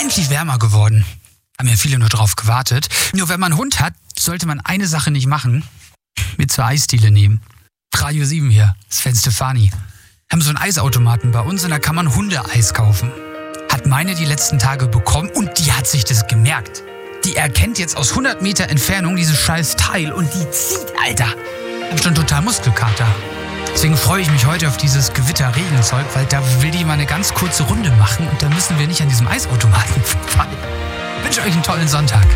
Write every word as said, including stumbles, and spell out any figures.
endlich wärmer geworden. Haben ja viele nur drauf gewartet. Nur wenn man einen Hund hat, sollte man eine Sache nicht machen. Mit zur Eisdiele nehmen. Radio sieben hier, Sven Stefani. Haben so einen Eisautomaten bei uns und da kann man Hundeeis kaufen. Hat meine die letzten Tage bekommen und die hat sich das gemerkt. Die erkennt jetzt aus hundert Meter Entfernung dieses scheiß Teil und die zieht, Alter. Hab schon total Muskelkater. Deswegen freue ich mich heute auf dieses Gewitter-Regenzeug, weil da will die mal eine ganz kurze Runde machen und dann müssen wir nicht an diesem Eisautomaten vorbei. Ich wünsche euch einen tollen Sonntag.